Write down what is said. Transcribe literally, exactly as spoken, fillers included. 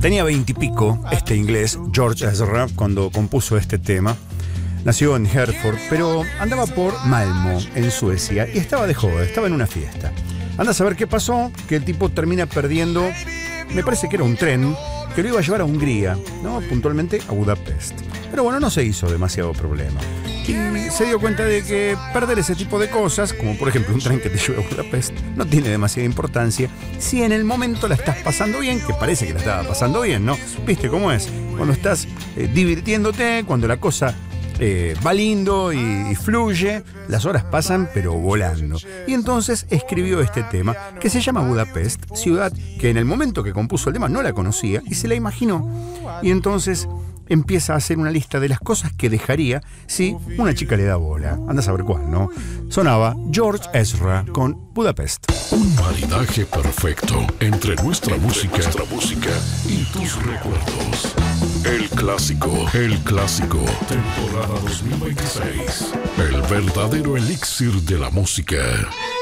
Tenía veintipico este inglés, George Ezra, cuando compuso este tema. Nació en Hertford, pero andaba por Malmö, en Suecia, y estaba de joda, estaba en una fiesta. Anda a saber qué pasó, que el tipo termina perdiendo, me parece que era un tren, que lo iba a llevar a Hungría, ¿no? Puntualmente a Budapest. Pero bueno, no se hizo demasiado problema. Y se dio cuenta de que perder ese tipo de cosas, como por ejemplo un tren que te lleve a Budapest, no tiene demasiada importancia si en el momento la estás pasando bien, que parece que la estaba pasando bien, ¿no? ¿Viste cómo es? Cuando estás eh, divirtiéndote, cuando la cosa eh, va lindo y, y fluye, las horas pasan pero volando. Y entonces escribió este tema que se llama Budapest, ciudad que en el momento que compuso el tema no la conocía y se la imaginó. Y entonces empieza a hacer una lista de las cosas que dejaría si una chica le da bola. Anda a saber cuál, ¿no? Sonaba George Ezra con Budapest. Un maridaje perfecto entre nuestra música, nuestra música y tus recuerdos. El clásico, el clásico, temporada dos mil veintiséis. El verdadero elixir de la música.